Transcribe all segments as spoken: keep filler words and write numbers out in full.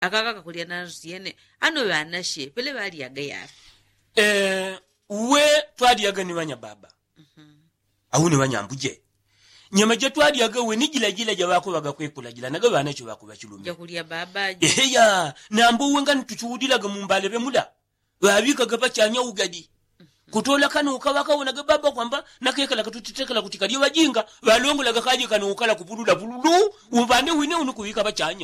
akaka kulia na ziene ano banashe pele bali yaga yafi eh we twali yaga ni banya baba mhm awuni banyambuje nyama je twali yaga we nigila gila jabako bagakwekula gila naga banacho bakuba chilumi ya kulia baba eh ya nambo wenga ntuchudila ga mumbale bemula babika gapa chanya ugadi kutola kanu ukawaka unaga baba kwamba nakekala katutetekala kutikali wajinga balongo laga kaje kanu ukala kupulula pululu ubande wine unukuwika bachanya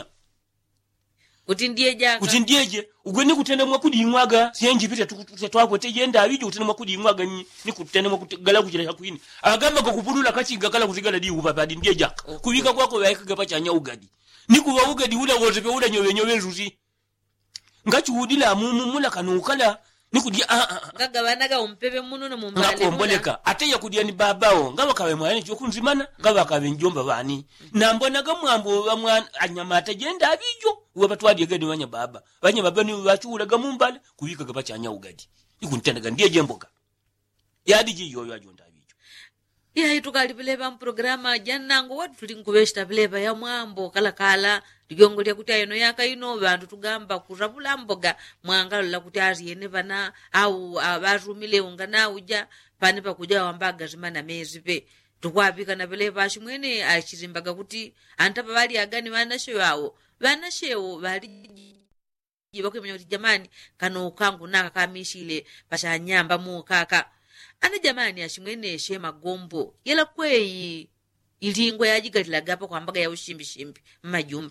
utindie jaka utindieje ugweni kutenda mwakudi imwaga sienji pita tutwako tejenda abije utenda mwakudi imwaga ni ni kutenda mwakugala kujira kwini agamba kokupulula kachinga kala kutigala di ubaba ndie jaka okay. Kuwika kwako yaika gapachanya ugadi ni kuwa ugadi ula wote pe ula nyowe nyowe nzuzi ngachuudila mumu mula kanu ukala nikudi a a ngagabanaga umpebe muno no mumbale ngakomboleka ate yakudia ni babao ngaba kawe mwana cyo kunzimana ngaba kawe njomba bani nambona ga mwambo bamwana anyamata genda abijo wabatwadi gadi wanya baba banya baba ni bachura ga mumbale kubika ga bachanya ugadi ikuntenda ndiye jemboka yadiji yoyo ajonda abijo ya itukali bileba mprograma janango watu tulinkubeshta bileba ya mwambo kala kala ligongolya kuti ayino yaka ino bantu tugamba kurabula mboga mwangalo la kuti ariene bana au abarumile ungana uja pani pakuja wambaga zimana mezi pe tukwapika na bileba ashimwene achirimbaga kuti antapa bali agani banashe yawo banashe yawo bali jibakwe mnyoti jamani kano kangu naka kamishile pasha nyamba mu kaka ana jamani ashimwene shema gombo yela kwei ilingwe yajigatila gapa kwa mbaga ya ushimbi shimbi majumba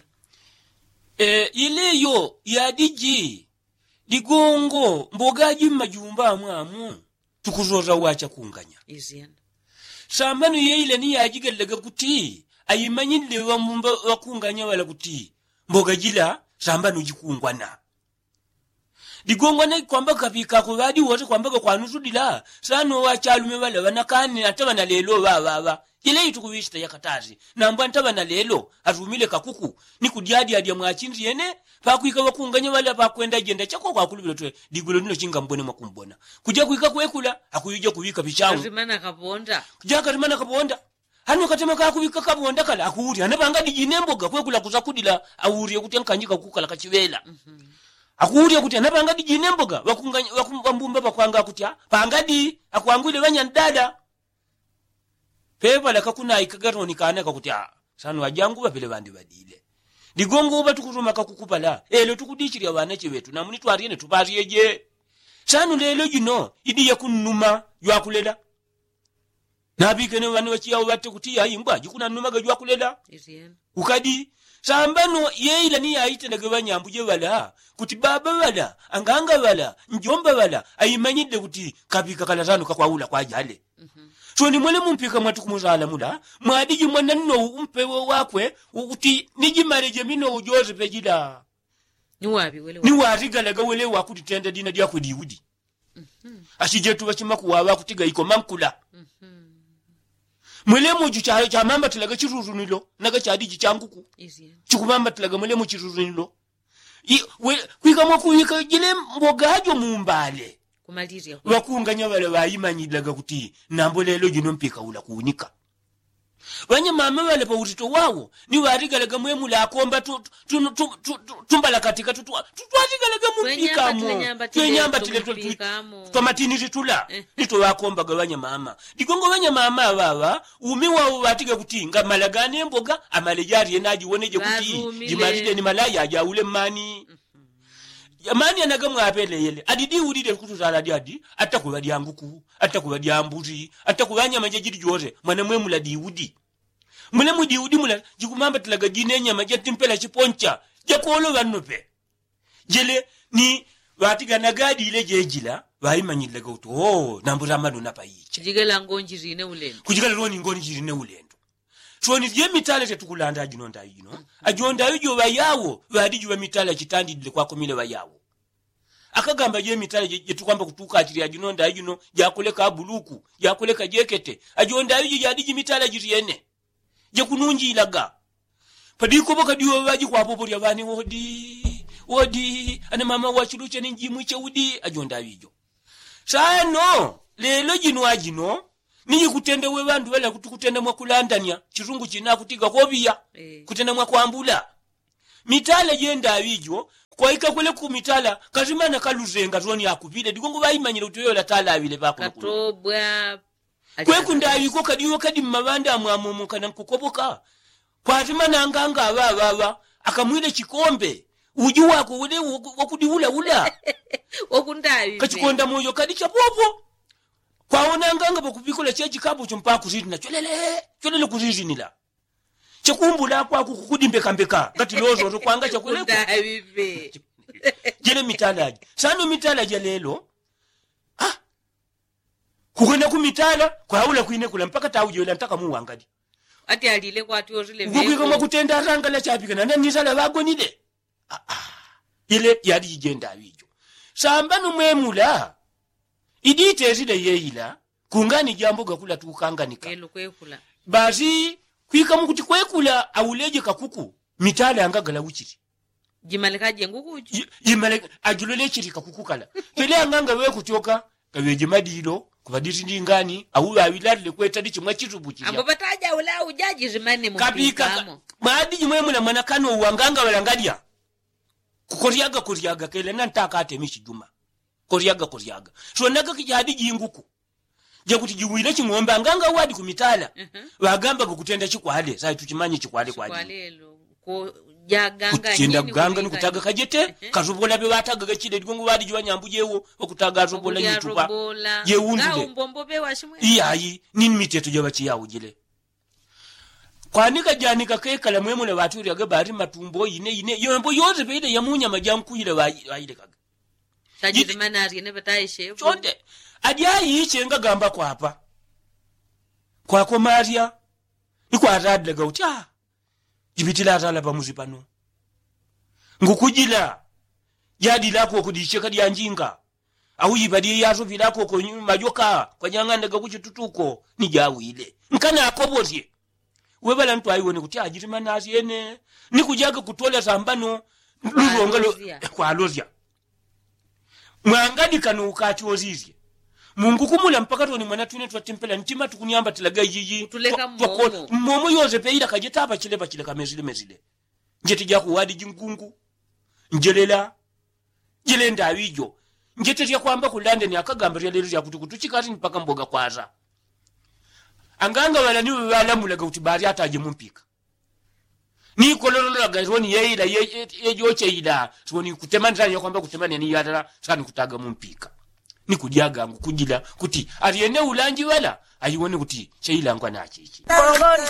eh ile yo yadiji ligongo mbogaji majumba amwamu tukuzoza wacha kunganya iziana sambanu yeile ni yajigalega kuti ayimanyile wa mumba wakunganya wala kuti mbogajila sambanu jikungwana ligongo na kwamba kapika ko badi wote kwamba kwa nuzudila sano wachalume wala wanakani ataba na lelo baba baba ile itukubishita yakatazi namba ntaba na lelo arumile kakuku ni kudiadi hadi mwachinzi yene pakuika wakunganya wala pakwenda jenda chako kwa kulubilo twe digulo nino chinga mbone makumbona kuja kuika kwekula akuyija kuwika bichangu karimana kabonda kuja karimana kabonda hano katema ka kuwika kabonda kala akuri anabanga dijinemboga kwekula kuzakudila awuri kuti ankanyika kukala kachivela mhm akuri kuti anabanga dijinemboga wakunganya wakumbumba bakwanga kuti pangadi akwangule banyandada pepa la kakuna ikagaroni kana kakuti a sanu ajangu bapele bandi badile digongo batukuzuma kakukupa la elo tukudichiri abana chebetu namuni twarine tupariyeje sanu lelo gino idi yakunuma ywakulela nabike ne banu bachiya batte kuti ayi mbwa jikuna numa ga ywakulela ukadi sambano yeila ni yaite na gabanyambuje bala kuti baba bala anganga bala njomba bala ayimanyide kuti kabika kala zanu kakwaula kwa jale mhm so ni mwele mumpika mwatu kumuzala mula mwadiji mwana nno umpewe wakwe uti niji mareje mino ujoze pejila ni wapi wele ni wariga laga wele wakuti tenda dina dia kudi udi mhm ashijetu bachima kuwawa kutiga iko mamkula mhm mwele muju cha cha mamba tilaga chiruru nilo naga chadiji changuku izi chikumamba tilaga mwele mu chiruru nilo i kwika mwakuika jile mbogajo mumbale kumaliria wakunganya wale bayimanyilaga kuti nambo lelo jino mpika ula kuunika banya mama wale pa utito wawo ni warigalaga mwemu la komba tu tumbala katika tu twatigalaga mumpika mo twenyamba tile tomatini ritula nito wakomba gabanya mama digongo banya mama baba umi wawo batiga kuti nga malagane mboga amalejari enaji woneje kuti jimalide ni malaya ajaule mani Yamani anagamwa apele yele adidi udide kutuzala diadi atakubadi yanguku atakubadi ambuzi atakubanya majejidi jore mwana mwemu la diudi mwana mu diudi mula jikumamba tilaga jinenya majeti mpela chiponcha jakolo banope jele ni watiga nagadi ile jejila bayimanyilaga uto oh nambura manu napayicha jigela ngonji rine ulendo kujigala roni ngonji rine ulendo twoni je mitale tetukulanda ajinonda yino ajonda yujo bayawo badiju ba mitale kitandi dile kwa komile bayawo akagamba je mitale je tukwamba kutuka atiri ajinonda yino yakoleka buluku yakoleka jekete ajonda yujo yadiji mitale jiriene je kununji ilaga padiko boka diwo baji kwa popo ya bani wodi wodi ana mama wachiruche ninji mwiche udi ajonda yujo sano lelo jino ajino Niyi kutende we bandu wala kutukutende mwa kulandania chirungu china kutiga kobia e. Kutende mwa kuambula mitala jenda abijo kwa ikakule ku mitala kazimana kaluzenga zoni akubile digongo bayimanyira utoyo la tala abile bako katobwa kwe kundabiko kadiwo kadi mabanda amwamumu kana kukoboka kwazimana nganga aba baba akamwile chikombe uji wako ule wakudiula ula okundabi kachikonda moyo kadi chapopo kwaona nganga bakubikola cheji kabo chompa kuzidi na cholele cholele kuzidi nila chekumbula kwa kukudimbe kambeka ngati lozo zo kwanga chakule ndabibe jele mitalaji sano mitalaji lelo ah kugenda ku mitala kwaula kuine kula mpaka tawujo ila ntaka mu wangadi ati alile kwati orile veko ngwe kama kutenda ranga la chapika na nani sala bagonide ah ah ile yali jenda abijo sambano mwemula idite zide yeila kungani jambo gakula tukanganika elo kwekula bazi kwika mukuti kwekula awuleje kakuku mitala angagala wuchiri jimaleka jengu kuju jimaleka ajulole chiri kakuku kala tele anganga we kutyoka kaweje madiro kubadiri ndingani awu awilale kweta dichi mwachirubuchira ambo bataja ula ujaji rimane mu kabika maadi jimwemu na manakano wanganga walangadia kukoriaga koriaga kele nantaka atemishi juma koriaga koriaga so naga kijadi jinguku je kuti jiwile chingombe anganga wadi kumitala wagamba kukutenda chikwale sai tuchimanye chikwale kwali kwalelo ko jaganga nini kuganga nikutaga kajete kazobola be bataga gachide digongo wadi jwa nyambujewo okutaga azobola yituba je undule ga umbombo be washimwe iyayi nini miteto jabachi yawo jile kwanika janika kekala mwemu na baturi aga bari matumbo ine ine yombo yoze beide yamunya majankuyire bayire kaga tajide manari ne bataishe chonde ajayi ichenga gamba kwa hapa kwa ko Maria iko aradle gauta jibitila atala pamuzi pano ngukujila jadi lako kudishe kadi anjinga au yibadi yazo vilako ko majoka kwa nyanganda gakuchitutuko ni jawile nkana akobozie webala mtu ayiwone kuti ajirima nazi yene nikujaga kutola sambano lulongalo kwa alozia mwangadi kanu ukachozizie Mungu kumula mpaka toni mwana tune twatempela ntima tukunyamba tilaga yiji tuleka mmomo mmomo yoze peira kajetaba chileba chileka mezile mezile njeti jaku wadi jingungu njelela jelenda awijo njeti ya kwamba kulande ni akagamba lero ya kutukutu chikati mpaka mboga kwaza anganga wala ni wala mulaga utibari ataje mumpika ni kololo la gazoni yeila yejoche ila soni kutemana ya kwamba kutemana ni yadala sani kutaga mumpika ni kujaga kujila kuti aliene ulanji wala ayiwone kuti cheila ngwa nachi